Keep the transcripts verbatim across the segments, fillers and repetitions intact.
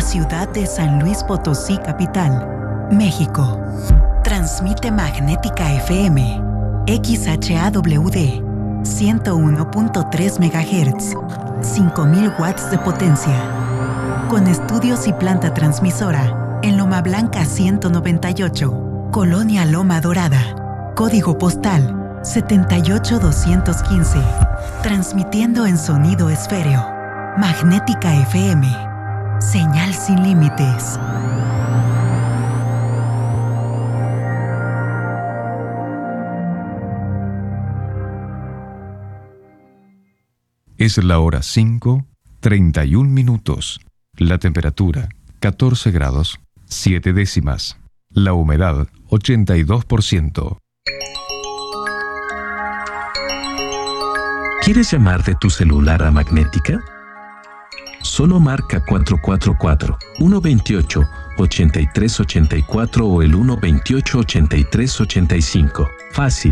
ciudad de San Luis Potosí, capital, México. Transmite Magnética F M, X H A W D, ciento uno punto tres megahertz, cinco mil watts de potencia. Con estudios y planta transmisora en Loma Blanca ciento noventa y ocho, Colonia Loma Dorada. Código postal setenta y ocho doscientos quince. Transmitiendo en sonido esféreo. Magnética F M. Señal sin límites. Es la hora cinco, treinta y un minutos. La temperatura, catorce grados, siete décimas. La humedad, ochenta y dos por ciento. ¿Quieres llamar de tu celular a Magnética? Solo marca cuatro cuatro cuatro, uno dos ocho, ocho tres ocho cuatro o el uno dos ocho, ocho tres ocho cinco. Fácil.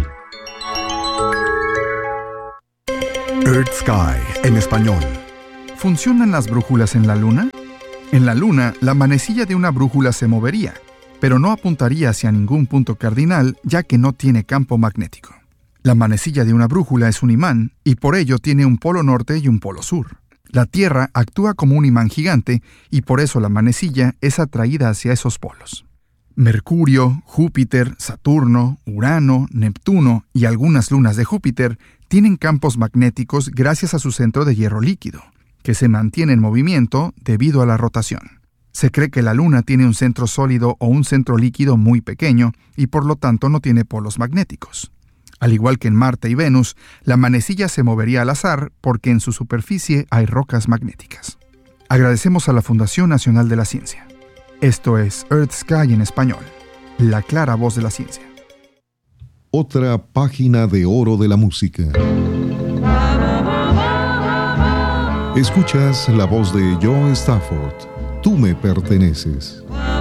Earth Sky, en español. ¿Funcionan las brújulas en la Luna? En la Luna, la manecilla de una brújula se movería, pero no apuntaría hacia ningún punto cardinal, ya que no tiene campo magnético. La manecilla de una brújula es un imán, y por ello tiene un polo norte y un polo sur. La Tierra actúa como un imán gigante, y por eso la manecilla es atraída hacia esos polos. Mercurio, Júpiter, Saturno, Urano, Neptuno y algunas lunas de Júpiter tienen campos magnéticos gracias a su centro de hierro líquido, que se mantiene en movimiento debido a la rotación. Se cree que la Luna tiene un centro sólido o un centro líquido muy pequeño y por lo tanto no tiene polos magnéticos. Al igual que en Marte y Venus, la manecilla se movería al azar porque en su superficie hay rocas magnéticas. Agradecemos a la Fundación Nacional de la Ciencia. Esto es Earth Sky en español, la clara voz de la ciencia. Otra página de oro de la música. Escuchas la voz de Joe Stafford. Tú me perteneces.